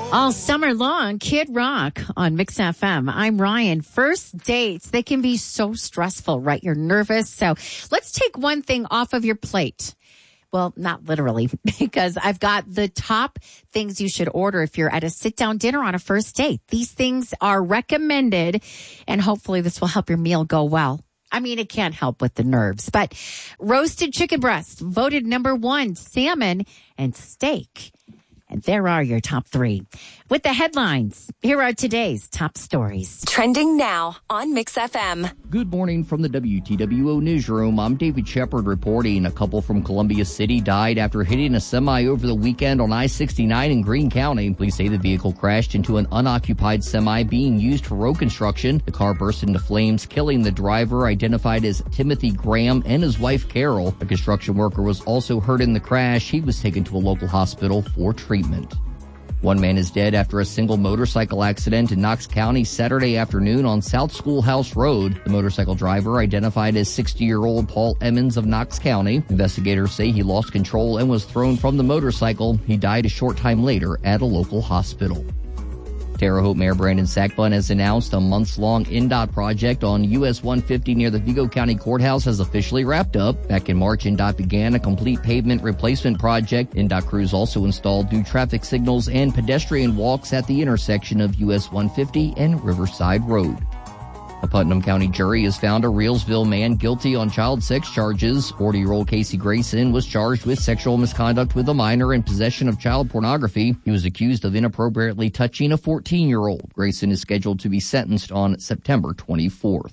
All summer long, Kid Rock on Mix FM. I'm Ryan. First dates, they can be so stressful, right? You're nervous. So let's take one thing off of your plate. Well, not literally, because I've got the top things you should order if you're at a sit-down dinner on a first date. These things are recommended, and hopefully this will help your meal go well. I mean, it can't help with the nerves, but roasted chicken breast, voted number 1, salmon and steak. And there are your top 3. With the headlines, here are today's top stories. Trending now on Mix FM. Good morning from the WTWO newsroom. I'm David Shepard reporting. A couple from Columbia City died after hitting a semi over the weekend on I-69 in Greene County. Police say the vehicle crashed into an unoccupied semi being used for road construction. The car burst into flames, killing the driver, identified as Timothy Graham, and his wife Carol. A construction worker was also hurt in the crash. He was taken to a local hospital for treatment. One man is dead after a single motorcycle accident in Knox County Saturday afternoon on South Schoolhouse Road. The motorcycle driver, identified as 60-year-old Paul Emmons of Knox County. Investigators say he lost control and was thrown from the motorcycle. He died a short time later at a local hospital. Terre Haute Mayor Brandon Sackbun has announced a months-long NDOT project on US 150 near the Vigo County Courthouse has officially wrapped up. Back in March, NDOT began a complete pavement replacement project. NDOT crews also installed new traffic signals and pedestrian walks at the intersection of US 150 and Riverside Road. A Putnam County jury has found a Reelsville man guilty on child sex charges. 40-year-old Casey Grayson was charged with sexual misconduct with a minor and possession of child pornography. He was accused of inappropriately touching a 14-year-old. Grayson is scheduled to be sentenced on September 24th.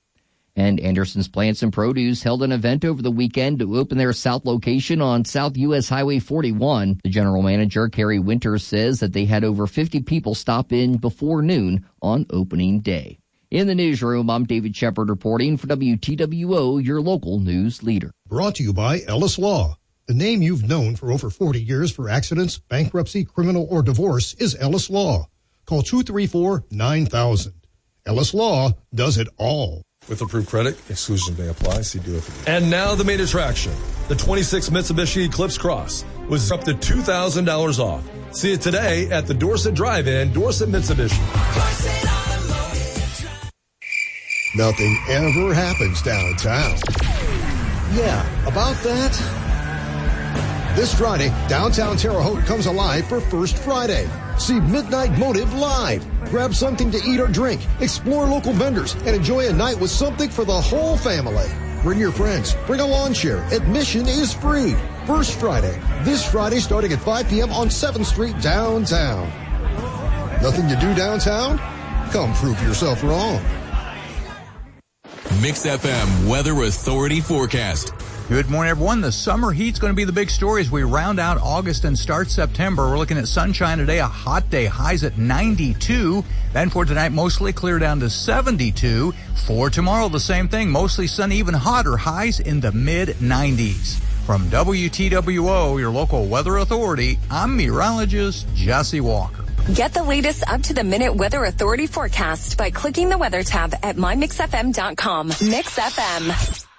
And Anderson's Plants and Produce held an event over the weekend to open their South location on South U.S. Highway 41. The general manager, Carrie Winters, says that they had over 50 people stop in before noon on opening day. In the newsroom, I'm David Shepard reporting for WTWO, your local news leader. Brought to you by Ellis Law. The name you've known for over 40 years for accidents, bankruptcy, criminal, or divorce is Ellis Law. Call 234-9000. Ellis Law does it all. With approved credit, exclusions may apply. See dealer for details. And now the main attraction, the 26 Mitsubishi Eclipse Cross, was up to $2,000 off. See it today at the Dorset Drive-In, Dorset Mitsubishi. Nothing ever happens downtown. Yeah, about that. This Friday, downtown Terre Haute comes alive for First Friday. See Midnight Motive live. Grab something to eat or drink, explore local vendors, and enjoy a night with something for the whole family. Bring your friends. Bring a lawn chair. Admission is free. First Friday. This Friday starting at 5 p.m. on 7th Street downtown. Nothing to do downtown? Come prove yourself wrong. Mix FM Weather Authority forecast. Good morning, everyone. The summer heat's going to be the big story as we round out August and start September. We're looking at sunshine today, a hot day, highs at 92. Then for tonight, mostly clear down to 72. For tomorrow, the same thing, mostly sunny, even hotter, highs in the mid-90s. From WTWO, your local weather authority, I'm meteorologist Jesse Walker. Get the latest up-to-the-minute Weather Authority forecast by clicking the weather tab at mymixfm.com. Mix FM.